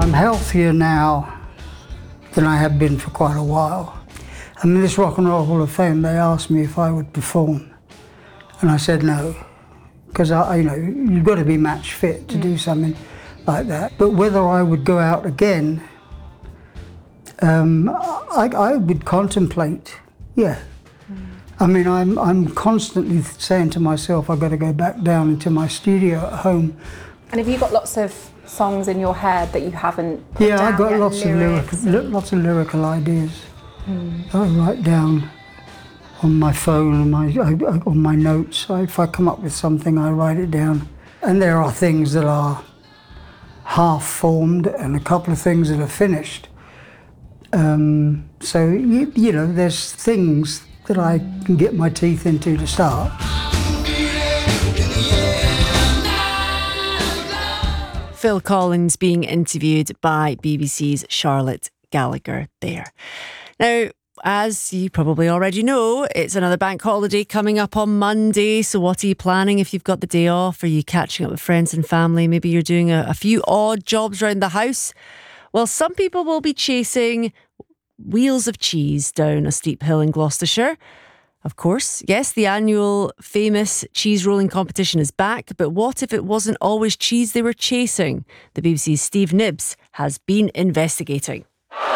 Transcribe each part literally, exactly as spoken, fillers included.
I'm healthier now than I have been for quite a while. I mean, this Rock and Roll Hall of Fame, they asked me if I would perform, and I said no, because I, you know, you've got to be match fit to do something like that. But whether I would go out again, um, I, I would contemplate. Yeah. Mm. I mean, I'm I'm constantly saying to myself, I've got to go back down into my studio at home. And have you got lots of songs in your head that you haven't put Yeah, down I've got yet, lots of lyrical, li- lots of lyrical ideas. Mm. I write down on my phone, on my I, on my notes. I, if I come up with something, I write it down. And there are things that are half formed, and a couple of things that are finished. Um, so you, you know, there's things that I can get my teeth into to start. Phil Collins being interviewed by B B C's Charlotte Gallagher there. Now, as you probably already know, it's another bank holiday coming up on Monday. So what are you planning if you've got the day off? Are you catching up with friends and family? Maybe you're doing a, a few odd jobs around the house. Well, some people will be chasing wheels of cheese down a steep hill in Gloucestershire. Of course, yes, the annual famous cheese rolling competition is back, but what if it wasn't always cheese they were chasing? The B B C's Steve Nibbs has been investigating.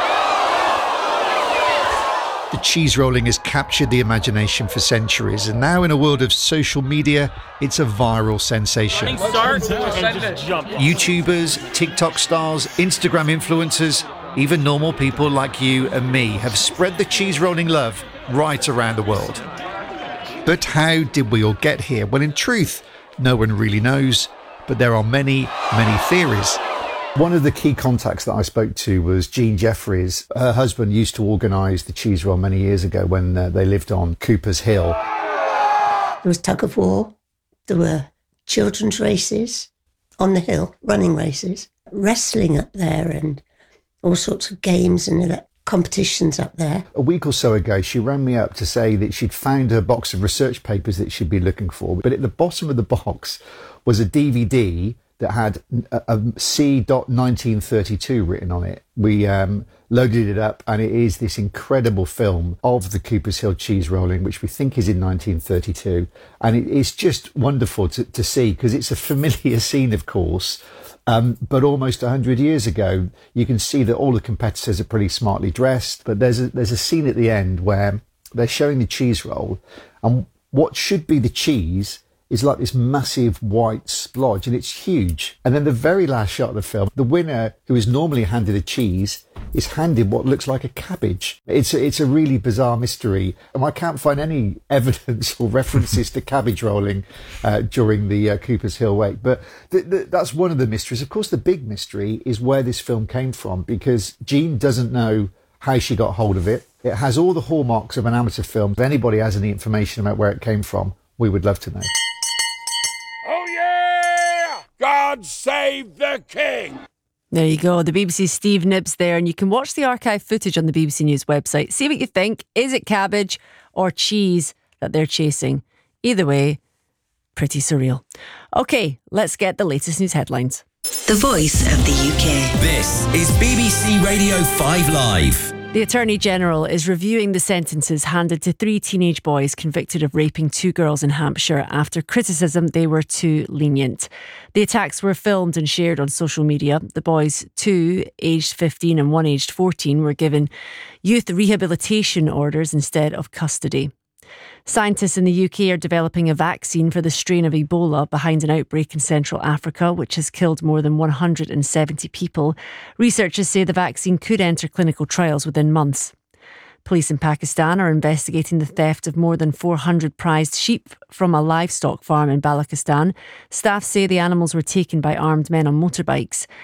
The cheese rolling has captured the imagination for centuries, and now in a world of social media, it's a viral sensation. YouTubers, TikTok stars, Instagram influencers, even normal people like you and me have spread the cheese rolling love right around the world. But how did we all get here? Well, in truth, no one really knows, but there are many, many theories. One of the key contacts that I spoke to was Jean Jeffries. Her husband used to organise the cheese roll many years ago when uh, they lived on Cooper's Hill. There was tug of war, there were children's races on the hill, running races, wrestling up there and all sorts of games and competitions up there. A week or so ago, she rang me up to say that she'd found a box of research papers that she'd been looking for, but at the bottom of the box was a D V D that had a, a C nineteen thirty-two written on it. We um, loaded it up, and it is this incredible film of the Cooper's Hill cheese rolling, which we think is in nineteen thirty-two. And it, it's just wonderful to, to see, because it's a familiar scene, of course, um, but almost one hundred years ago. You can see that all the competitors are pretty smartly dressed, but there's a, there's a scene at the end where they're showing the cheese roll, and what should be the cheese is like this massive white splodge, and it's huge. And then the very last shot of the film, the winner, who is normally handed a cheese, is handed what looks like a cabbage. It's a, it's a really bizarre mystery, and I can't find any evidence or references to cabbage rolling uh, during the uh, Cooper's Hill wake. But th- th- that's one of the mysteries. Of course, the big mystery is where this film came from, because Jean doesn't know how she got hold of it. It has all the hallmarks of an amateur film. If anybody has any information about where it came from, we would love to know. God save the king! There you go, the B B C's Steve Nibbs there, and you can watch the archive footage on the B B C News website. See what you think. Is it cabbage or cheese that they're chasing? Either way, pretty surreal. Okay, let's get the latest news headlines. The voice of the U K. This is B B C Radio five Live. The Attorney General is reviewing the sentences handed to three teenage boys convicted of raping two girls in Hampshire after criticism they were too lenient. The attacks were filmed and shared on social media. The boys, two aged fifteen and one aged fourteen, were given youth rehabilitation orders instead of custody. Scientists in the U K are developing a vaccine for the strain of Ebola behind an outbreak in Central Africa, which has killed more than one hundred seventy people. Researchers say the vaccine could enter clinical trials within months. Police in Pakistan are investigating the theft of more than four hundred prized sheep from a livestock farm in Balochistan. Staff say the animals were taken by armed men on motorbikes.